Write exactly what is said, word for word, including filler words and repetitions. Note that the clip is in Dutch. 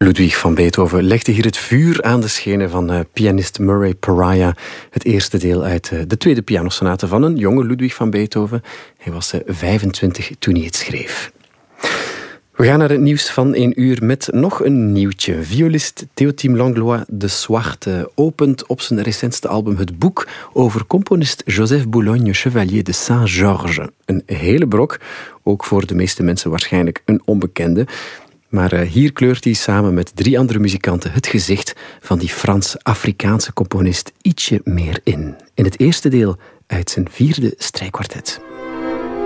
Ludwig van Beethoven legde hier het vuur aan de schenen van uh, pianist Murray Pariah. Het eerste deel uit uh, de tweede pianosonate van een jonge Ludwig van Beethoven. Hij was uh, vijfentwintig toen hij het schreef. We gaan naar het nieuws van één uur met nog een nieuwtje. Violist Théotime Langlois de Swart opent op zijn recentste album het boek over componist Joseph Boulogne, Chevalier de Saint-Georges. Een hele brok, ook voor de meeste mensen waarschijnlijk een onbekende. Maar hier kleurt hij samen met drie andere muzikanten het gezicht van die Frans-Afrikaanse componist ietsje meer in. In het eerste deel uit zijn vierde strijkkwartet.